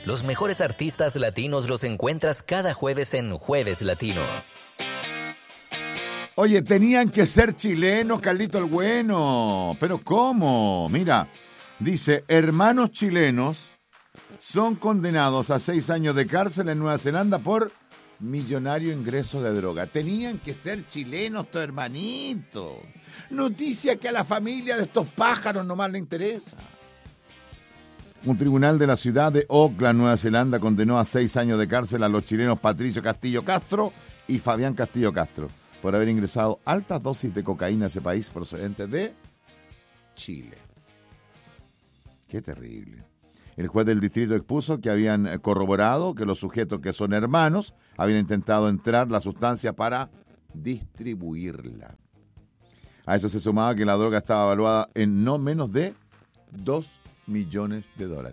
Los mejores artistas latinos los encuentras cada jueves en Jueves Latino. Oye, tenían que ser chilenos, Carlito el Bueno. ¿Pero cómo? Mira, dice, hermanos chilenos son condenados a 6 años de cárcel en Nueva Zelanda por millonario ingreso de droga. Tenían que ser chilenos, tu hermanito. Noticia que a la familia de estos pájaros nomás le interesa. Un tribunal de la ciudad de Auckland, Nueva Zelanda, condenó a 6 años de cárcel a los chilenos Patricio Castillo Castro y Fabián Castillo Castro por haber ingresado altas dosis de cocaína a ese país procedente de Chile. Qué terrible. El juez del distrito expuso que habían corroborado que los sujetos que son hermanos habían intentado entrar la sustancia para distribuirla. A eso se sumaba que la droga estaba evaluada en no menos de $2 millones.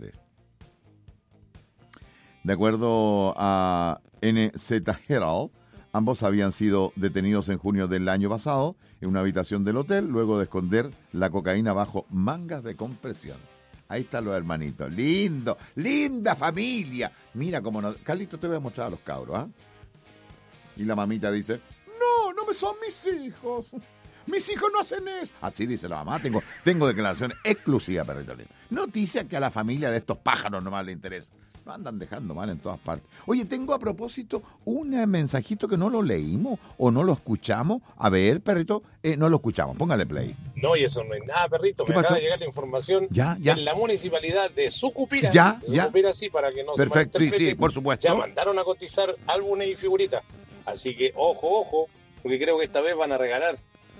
De acuerdo a NZ Herald, ambos habían sido detenidos en junio del año pasado en una habitación del hotel luego de esconder la cocaína bajo mangas de compresión. Ahí están los hermanitos. Lindo, linda familia. Mira cómo no... Carlito, te voy a mostrar a los cabros, ¿ah? Y la mamita dice, no me son mis hijos. Mis hijos no hacen eso. Así dice la mamá. Tengo declaraciones exclusivas, perrito lindo. Noticia que a la familia de estos pájaros nomás le interesa. Lo andan dejando mal en todas partes. Oye, tengo a propósito un mensajito que no lo leímos o no lo escuchamos. A ver, perrito, no lo escuchamos. Póngale play. No, y eso no es nada, perrito. Me acaba de llegar la información ya. En la municipalidad de Sucupira. Ya. Sucupira, sí, para que no perfecto, se malinterprete. Sí, por supuesto. Ya mandaron a cotizar álbumes y figuritas. Así que, ojo, porque creo que esta vez van a regalar.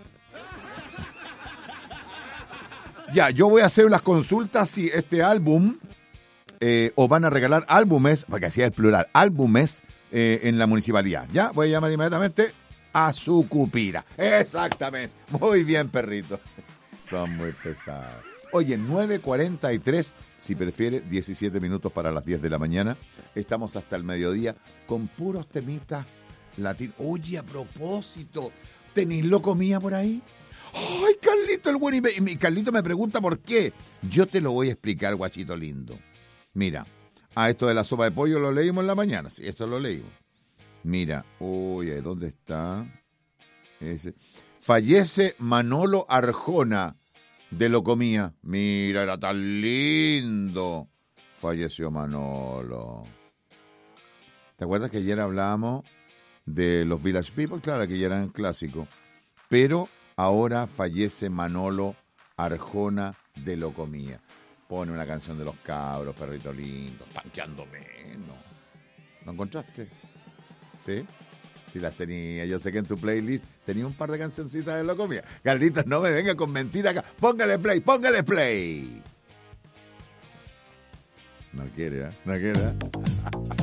Ya, yo voy a hacer las consultas si este álbum... o van a regalar álbumes, porque así es el plural, álbumes en la municipalidad. Ya, voy a llamar inmediatamente a Sucupira. Exactamente. Muy bien, perrito. Son muy pesados. Oye, 9:43, si prefiere, 17 minutos para las 10 de la mañana. Estamos hasta el mediodía con puros temitas latinos. Oye, a propósito, ¿tenéis locomía por ahí? ¡Ay, Carlito el bueno! Y Carlito me pregunta por qué. Yo te lo voy a explicar, guachito lindo. Mira, esto de la sopa de pollo lo leímos en la mañana, sí, eso lo leímos. Mira, oye, ¿dónde está? Ese. Fallece Manolo Arjona de locomía. Mira, era tan lindo. Falleció Manolo. ¿Te acuerdas que ayer hablábamos de los Village People? Claro, que ya eran clásicos. Pero ahora fallece Manolo Arjona de locomía. Pone una canción de los cabros, perrito lindo, tanqueando menos. ¿Lo encontraste? ¿Sí? Sí las tenía. Yo sé que en tu playlist tenía un par de cancioncitas de locomía. Carlitos, no me venga con mentiras acá. Póngale play. No quiere, ¿eh? No quiere, ¿eh?